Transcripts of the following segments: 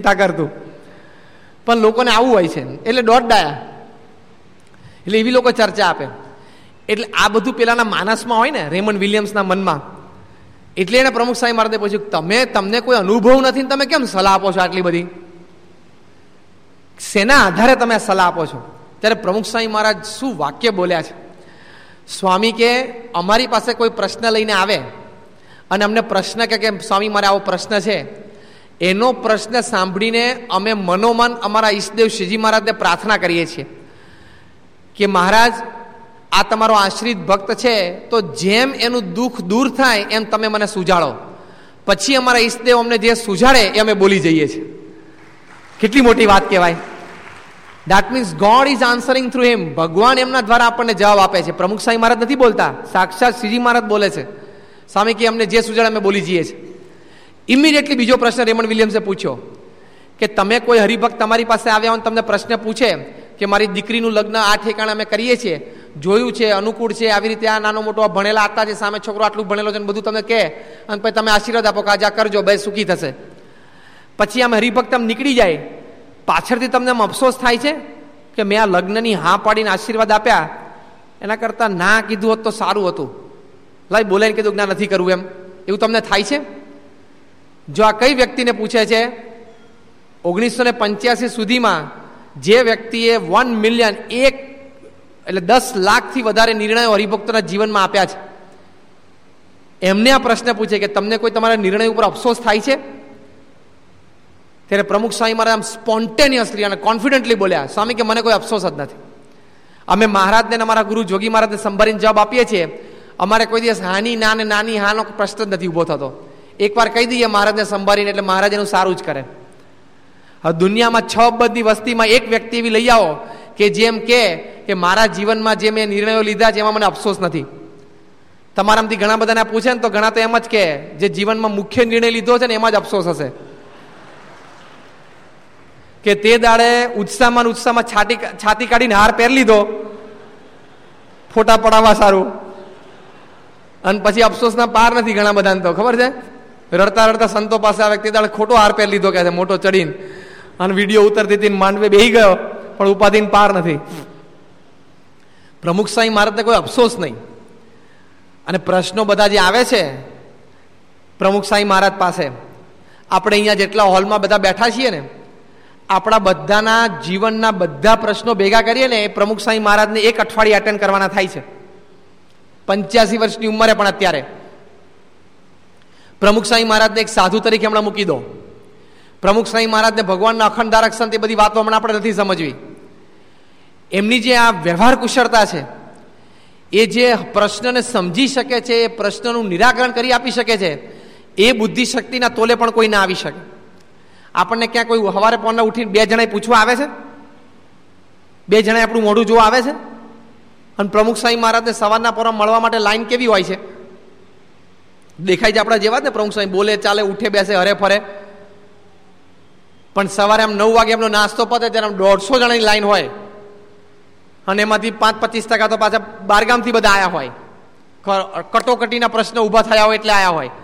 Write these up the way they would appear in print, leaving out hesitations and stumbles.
ના કરતું. પણ લોકોને આવું હોય છે એટલે દોઢ ડાયા, એટલે એવી લોકો ચર્ચા આપે. એટલે આ બધું પેલાના માનસમાં હોય ને, રેમન્ડ વિલિયમ્સના મનમાં. એટલે એને પ્રમુખ સ્વામી મહારાજે પૂછ્યું, તમને કોઈ અનુભવ નથી ને તમે કેમ સલાહ આપો છો આટલી બધી? શેના આધારે તમે આ સલાહ આપો છો? ત્યારે પ્રમુખ સ્વામી મહારાજ શું વાક્ય બોલ્યા છે. સ્વામી કે અમારી પાસે કોઈ પ્રશ્ન લઈને આવે અને અમને પ્રશ્ન કે સ્વામી મારે આવો પ્રશ્ન છે, એનો પ્રશ્ન સાંભળીને અમે મનોમન અમારા ઈષ્ટદેવ શ્રીજી મહારાજને પ્રાર્થના કરીએ છીએ કે મહારાજ આ તમારો આશ્રિત ભક્ત છે, તો જેમ એનું દુઃખ દૂર થાય એમ તમે મને સુજાડો. પછી અમારા ઈષ્ટદેવ અમને જે સુજાડે એ અમે બોલી જઈએ છીએ. કેટલી મોટી વાત કહેવાય. That means God is answering through હિમ. ભગવાન એમના દ્વારા આપણને જવાબ આપે છે. પ્રમુખ સ્વામી મહારાજ નથી બોલતા, સાક્ષાત શ્રીજી મહારાજ બોલે છે. સ્વામી કે અમને જે સુજાડે અમે બોલી જઈએ છીએ. ઇમિડિયેટલી બીજો પ્રશ્ન રેમન્ડ વિલિયમ્સે પૂછ્યો કે તમે કોઈ હરિભક્ત તમારી પાસે આવ્યા હોય તમને પ્રશ્ન પૂછે કે મારી દીકરીનું લગ્ન આ ઠેકાણે અમે કરીએ છીએ, જોયું છે, અનુકૂળ છે, આવી રીતે આ નાનો મોટો ભણેલા આટલા છે, સામે છોકરો આટલું ભણેલો છે, બધું તમે કહે અને પછી તમે આશીર્વાદ આપો કે આજે આ કરજો, બે સુખી થશે. પછી આમ હરિભક્ત આમ નીકળી જાય, પાછળથી તમને આમ અફસોસ થાય છે કે મેં આ લગ્નની હા પાડીને આશીર્વાદ આપ્યા, એના કરતાં ના કીધું હોત તો સારું હતું, લાઈ બોલાઈને કીધું ના નથી કરવું, એમ એવું તમને થાય છે? જો આ કઈ વ્યક્તિને પૂછે છે, 1985 સુધીમાં જે વ્યક્તિએ 1 મિલિયન એટલે 10 લાખથી વધારે નિર્ણયો હરિભક્તોના જીવનમાં આપ્યા છે, એમને આ પ્રશ્ન પૂછે કે તમને કોઈ તમારા નિર્ણય ઉપર અફસોસ થાય છે? ત્યારે પ્રમુખ સ્વામી મહારાજ આમ સ્પોન્ટેનિયસલી અને કોન્ફિડન્ટલી બોલ્યા, સ્વામી કે મને કોઈ અફસોસ જ નથી. અમે મહારાજને અમારા ગુરુ જોગી મહારાજને સંભાળીને જવાબ આપીએ છીએ, અમારે કોઈ દિવસ હાની ના ને નાની હાનો પ્રશ્ન જ નથી ઊભો થતો. એકવાર કહી દઈએ મહારાજને સંભાળીને એટલે મહારાજ એનું સારું જ કરે. હવે દુનિયામાં 6 અબજની વસ્તીમાં એક વ્યક્તિ એવી લઈ આવો કે જેમ કે મારા જીવનમાં જે મેં નિર્ણયો લીધા છે એમાં મને અફસોસ નથી. તમારામાંથી ઘણા બધાને પૂછે ને તો ઘણા તો એમ જ કે જે જીવનમાં મુખ્ય નિર્ણય લીધો છે ને એમાં જ અફસોસ હશે, કે તે દાડે ઉત્સાહમાં છાતી કાઢીને હાર પહેરી લીધો ફોટા પડાવવા સારું, અને પછી અફસોસના પાર નથી ઘણા બધાને. તો ખબર છે, રડતા રડતા સંતો પાસે આવે, તે દાડે ખોટો હાર પહેરી લીધો કે છે મોટો ચડીને, અને વિડીયો ઉતરતી હતી માંડવે બેહી ગયો પણ ઉપાધિને પાર નથી. પ્રમુખ સ્વામી મહારાજને કોઈ અફસોસ નહીં. અને પ્રશ્નો બધા જે આવે છે પ્રમુખ સ્વામી મહારાજ પાસે, આપણે અહીંયા જેટલા હોલમાં બધા બેઠા છીએ ને, આપણા બધાના જીવનના બધા પ્રશ્નો ભેગા કરીએ ને એ પ્રમુખ સ્વામી મહારાજને 1 અઠવાડિયે અટેન્ડ કરવાના થાય છે. 85 વર્ષની ઉંમરે પણ અત્યારે પ્રમુખ સ્વામી મહારાજને એક સાધુ તરીકે હમણાં મૂકી દો. પ્રમુખ સ્વામી મહારાજને ભગવાનના અખંડ ધારક સંત, એ બધી વાતો હમણાં આપણે નથી સમજવી. એમની જે આ વ્યવહાર કુશળતા છે, એ જે પ્રશ્નને સમજી શકે છે, એ પ્રશ્નનું નિરાકરણ કરી આપી શકે છે, એ બુદ્ધિ શક્તિના તોલે પણ કોઈ ના આવી શકે. આપણને ક્યાં કોઈ સવારે પોરના ઉઠીને 2 જણાએ પૂછવા આવે છે? 2 જણાએ આપણું મોઢું જોવા આવે છે? અને પ્રમુખ સ્વામી મહારાજને સવારના પોરમાં મળવા માટે લાઈન કેવી હોય છે? દેખાય છે આપણા જેવા જ ને. પ્રમુખ સ્વામી બોલે, ચાલે, ઉઠે, બેસે, હરે ફરે. પણ સવારે આમ 9 વાગે એમનો નાસ્તો પતે ત્યારે આમ 150 જણાની લાઈન હોય, અને એમાંથી 5-25% તો પાછા બહારગામથી બધા આવ્યા હોય, કટોકટીના પ્રશ્નો ઊભા થયા હોય એટલે આવ્યા હોય.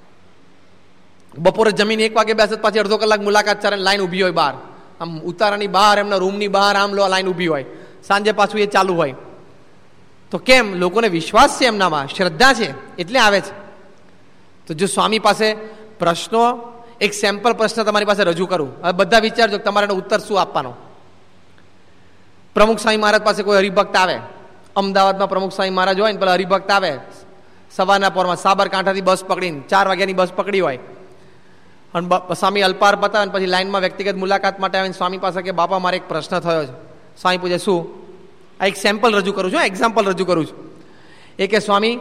બપોરે જમીન 1 વાગે બેસે, પાછી અડધો કલાક મુલાકાત ચાલે, લાઈન ઊભી હોય બહાર, આમ ઉતારાની બહાર, એમના રૂમની બહાર, આમ લાઈન ઊભી હોય. સાંજે પાછું એ ચાલુ હોય. તો કેમ? લોકોને વિશ્વાસ છે એમનામાં, શ્રદ્ધા છે એટલે આવે છે. તો જો સ્વામી પાસે પ્રશ્નો, એક સેમ્પલ પ્રશ્ન તમારી પાસે રજૂ કરું, હવે બધા વિચારજો તમારે ઉત્તર શું આપવાનો. પ્રમુખ સ્વામી મહારાજ પાસે કોઈ હરિભક્ત આવે, અમદાવાદમાં પ્રમુખ સ્વામી મહારાજ હોય ને પેલા હરિભક્ત આવે સવારના પોરમાં, સાબરકાંઠાથી બસ પકડીને 4 વાગ્યાની બસ પકડી હોય, અને સ્વામી અલ્પાર બતાવે ને પછી લાઈનમાં વ્યક્તિગત મુલાકાત માટે આવીને સ્વામી પાસે કે બાપા મારે એક પ્રશ્ન થયો છે. સ્વામી પૂછે શું? આ એક સેમ્પલ રજૂ કરું છું, એક્ઝામ્પલ રજૂ કરું છું. એ કે સ્વામી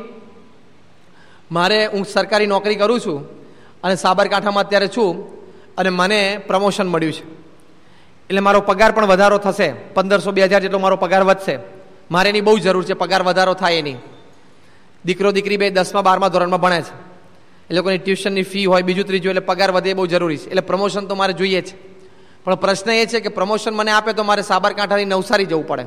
હું સરકારી નોકરી કરું છું અને સાબરકાંઠામાં અત્યારે છું, અને મને પ્રમોશન મળ્યું છે, એટલે મારો પગાર પણ વધારો થશે, 1500-2000 જેટલો મારો પગાર વધશે. મારે એની બહુ જરૂર છે, પગાર વધારો થાય એની. દીકરો દીકરી 10મા-12મા ધોરણમાં ભણે છે, એ લોકોની ટ્યુશનની ફી હોય, બીજું ત્રીજું, એટલે પગાર વધે એ બહુ જરૂરી છે, એટલે પ્રમોશન તો મારે જોઈએ છે. પણ પ્રશ્ન એ છે કે પ્રમોશન મને આપે તો મારે સાબરકાંઠાથી નવસારી જવું પડે.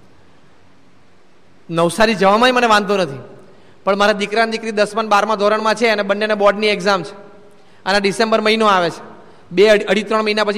નવસારી જવામાં મને વાંધો નથી, પણ મારા દીકરા અને દીકરી 10મા-12મા ધોરણમાં છે અને બંનેને બોર્ડની એક્ઝામ છે, અને ડિસેમ્બર મહિનો આવે છે, 2-2.5-3 મહિના પછી